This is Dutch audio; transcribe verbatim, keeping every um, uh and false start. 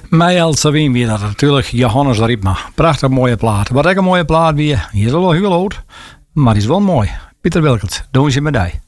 Mij als wien weer dat natuurlijk Johannes Riepma. Prachtig mooie plaat. Wat ik een mooie plaat weer. Hier is al wel heel oud, maar die is wel mooi. Pieter Wilkert, doen ze met die.